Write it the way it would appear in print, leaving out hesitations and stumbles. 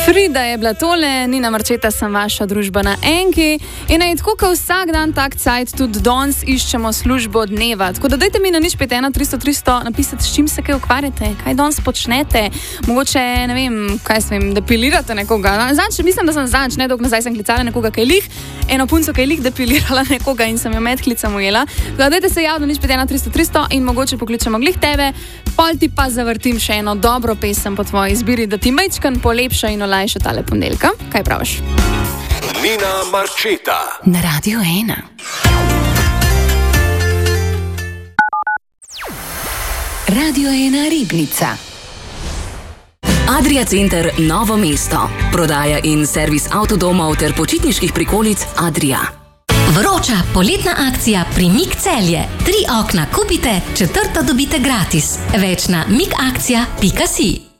Frida je bila tole, Nina Marčeta sem vaša družba na Enki in tako, kot vsak dan tak cajt, tudi danes iščemo službo dneva. Tako da dajte mi na 051 300 napisati, s čim se kaj ukvarjate, kaj danes počnete, mogoče, ne vem, kaj sem, depilirate nekoga. Mislim, da sem zadnjič, nedolgo nazaj sem klicala nekoga, kaj lih, eno punco, kaj lih depilirala nekoga in sem jo med klicam ujela. Tako da dajte se javno 051 300 in mogoče pokličemo glih tebe, pol ti pa zavrtim še eno dobro pesem po tvoji izbiri, da ti majčkan polepša in olajša tale ponedeljka. Kaj praviš? Nina Marčeta na Radio 1. Radio 1 Ribnica. Adria Center Novo mesto. Prodaja in servis avtodomov ter počitniških prikolic Adria. Vroča poletna akcija Primik Celje. 3 okna kupite, 4. dobite gratis. Več na mikakcija.si.